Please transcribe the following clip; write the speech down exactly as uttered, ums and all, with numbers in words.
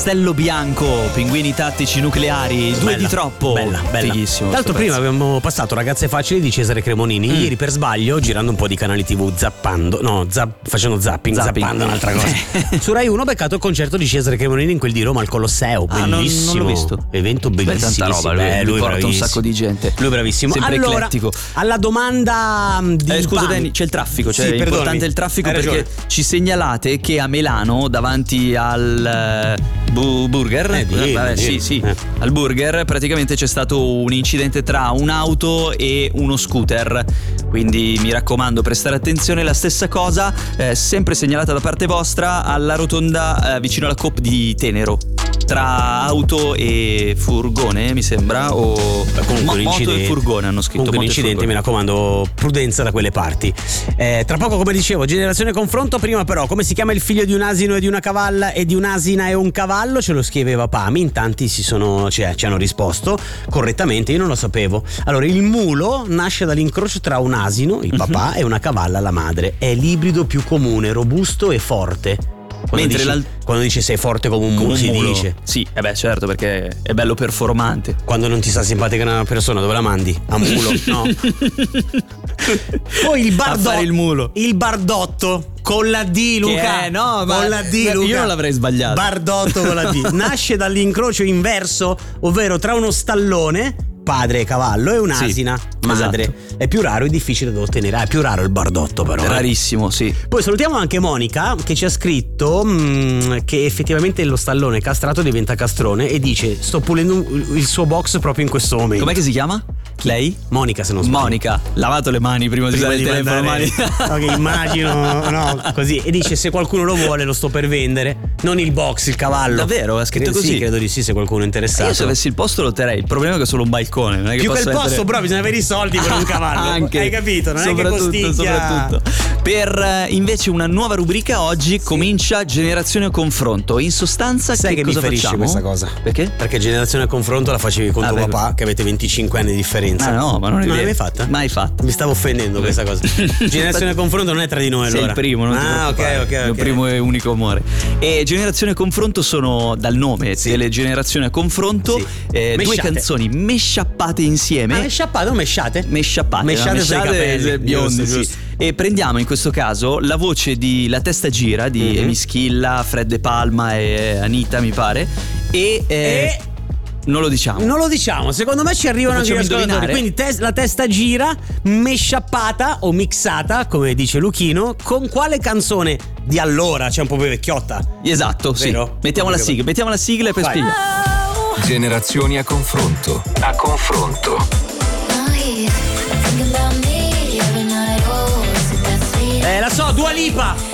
Castello Bianco, pinguini tattici nucleari, due Bella, di troppo. Bella, bella. Fighissimo. Tra l'altro prima abbiamo passato Ragazze Facili di Cesare Cremonini. Mm. Ieri per sbaglio, girando un po' di canali tivù, zappando, no, zapp, facendo zapping, Zapping. zappando un'altra cosa. Su Rai uno ho beccato il concerto di Cesare Cremonini in quel di Roma al Colosseo. Ah, non- Bellissimo. non l'ho visto. Evento Beh, bellissimo. tanta roba, lui, Eh, lui porta un bravissimo. sacco di gente. Lui è bravissimo. Sempre allora, eclettico. alla domanda di Eh, scusa Pam- Danny, c'è il traffico, cioè Sì, è perdonami. importante il traffico Hai perché ragione. ci segnalate che a Milano davanti al eh, bu- burger, Eh, dillo, vabbè, dillo. sì, sì, Eh. al burger praticamente c'è stato un incidente tra un'auto e uno scooter. Quindi mi raccomando, prestare attenzione. La stessa cosa, eh, sempre segnalata da parte vostra, alla rotonda eh, vicino alla Coop di Tenero. Tra auto e furgone, mi sembra, o Comunque mo- un moto incidente, e furgone hanno scritto. comunque un moto e incidente, mi furgone. raccomando, prudenza da quelle parti. Eh, tra poco, come dicevo, generazione confronto. Prima però, come si chiama il figlio di un asino e di una cavalla e di un'asina e un cavallo? Ce lo scriveva Pami, in tanti si sono, cioè, ci hanno risposto correttamente, io non lo sapevo. Allora, il mulo nasce dall'incrocio tra un asino, il papà, Mhm. e una cavalla, la madre. È l'ibrido più comune, robusto e forte. Quando Mentre dici, l'al- quando dice sei forte come un Come mulo, un si mulo. dice. Sì, eh beh, certo, perché è bello performante. Quando non ti sta simpatica una persona, dove la mandi? A mulo? No. Poi il A bardotto. fare il mulo. Il bardotto con la D, Luca. Che è? No, ma- con la D, io Luca. non l'avrei sbagliato. Bardotto con la D. Nasce dall'incrocio inverso, ovvero tra uno stallone, padre e cavallo, e un'asina, Sì, madre. esatto. È più raro e difficile da ottenere. Ah, è più raro il bardotto, però. eh. Rarissimo, sì. Poi salutiamo anche Monica, che ci ha scritto mh, che effettivamente lo stallone castrato diventa castrone, e dice: sto pulendo il suo box proprio in questo momento. Com'è che si chiama? Lei? Monica, se non sbaglio. Monica, lavato le mani prima di Prima usare di il telefono. mandare- Mani. Ok, immagino, no, così. E dice: se qualcuno lo vuole, lo sto per vendere. Non il box, il cavallo. Davvero? Ha scritto Credo- così? Sì, credo di sì, se qualcuno è interessato. Io se avessi il posto lo terrei. Il problema è che è solo un balcone. Non è che Più che posso il posto, mettere- però, bisogna avere i soldi per un cavallo. Anche. Hai capito? Non è che Soprattutto, costicchia. soprattutto. Per eh, invece una nuova rubrica oggi comincia Generazione Confronto. In sostanza, Sai che, che mi cosa ferisce facciamo? questa cosa? Perché? Perché generazione confronto la facevi con Ah, tuo beh, papà, che avete venticinque anni di differenza. Ah no, ma non è Non vero. l'hai mai fatta? Mai fatta. Mi stavo offendendo questa cosa. Generazione confronto non è tra di noi, Sei allora. il primo, non ti Ah, ok, preoccupare. ok, Il mio ok. primo e unico amore. E Generazione Confronto sono dal nome delle Generazione Confronto, Sì. eh, due Mesciate. canzoni mesciappate insieme. Ah, mesciappate o mesciate? Mesciappate, Mesciate no? sui capelli. eh, biondi, Giusto, sì. giusto. E prendiamo in questo caso la voce di La Testa Gira di Mhm. Emi Schilla, Fred De Palma e Anita, mi pare. E, eh, E non lo diciamo. non lo diciamo, secondo me ci arrivano Lo anche gli facciamo ascoltatori. indovinare? Quindi tes- la testa gira, mesciappata o mixata, come dice Luchino, con quale canzone di allora? C'è un po' più vecchiotta. Esatto, sì. Vero? Mettiamo la sigla, mettiamo la sigla e poi Vai. spieghiamo. Generazioni a confronto. A confronto. Eh, la so, Dua Lipa.